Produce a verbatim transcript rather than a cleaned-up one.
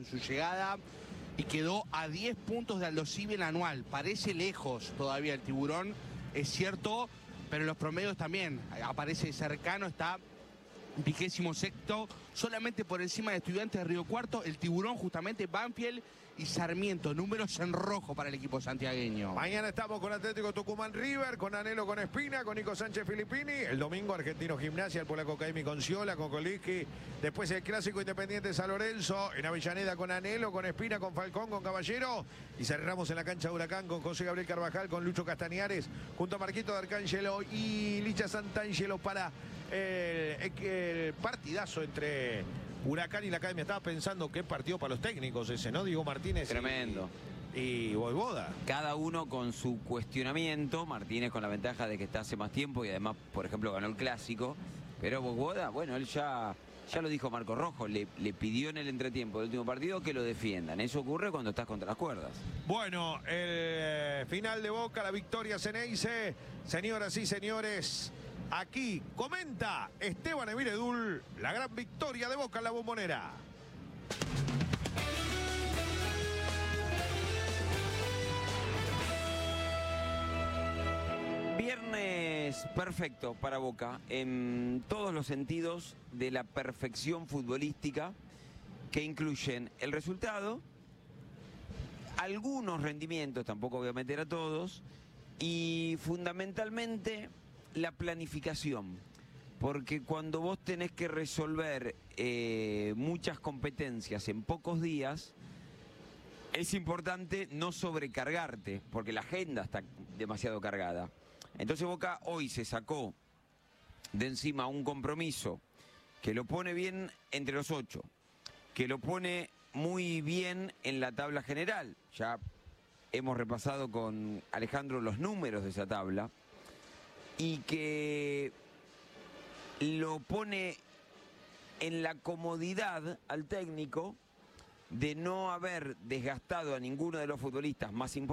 su llegada y quedó a diez puntos de Aldo Civi en la anual. Parece lejos todavía el Tiburón, es cierto, pero en los promedios también aparece cercano, está vigésimo sexto, solamente por encima de Estudiantes de Río Cuarto, el Tiburón justamente, Banfield y Sarmiento, números en rojo para el equipo santiagueño. Mañana estamos con Atlético Tucumán River, con Anhelo con Espina, con Nico Sánchez Filippini. El domingo Argentino Gimnasia, el polaco Caimi con Ciola, con Koliski. Después el clásico Independiente San Lorenzo, en Avellaneda con Anhelo, con Espina, con Falcón, con Caballero. Y cerramos en la cancha de Huracán con José Gabriel Carvajal, con Lucho Castañares, junto a Marquito de Arcángelo y Licha Santangelo para el, el partidazo entre Huracán y la Academia. Estaba pensando qué partido para los técnicos ese, ¿no? Diego Martínez. Tremendo. Y, y Voivoda. Cada uno con su cuestionamiento. Martínez con la ventaja de que está hace más tiempo y además, por ejemplo, ganó el clásico. Pero Voivoda, bueno, él ya, ya lo dijo Marco Rojo, le, le pidió en el entretiempo del último partido que lo defiendan. Eso ocurre cuando estás contra las cuerdas. Bueno, el final de Boca, la victoria Ceneice. Señoras y señores, aquí comenta Esteban Emiredul la gran victoria de Boca en la Bombonera. Viernes perfecto para Boca en todos los sentidos de la perfección futbolística, que incluyen el resultado, algunos rendimientos, tampoco voy a meter a todos, y fundamentalmente la planificación, porque cuando vos tenés que resolver eh, muchas competencias en pocos días, es importante no sobrecargarte, porque la agenda está demasiado cargada. Entonces Boca hoy se sacó de encima un compromiso que lo pone bien entre los ocho, que lo pone muy bien en la tabla general. Ya hemos repasado con Alejandro los números de esa tabla, y que lo pone en la comodidad al técnico de no haber desgastado a ninguno de los futbolistas más importantes.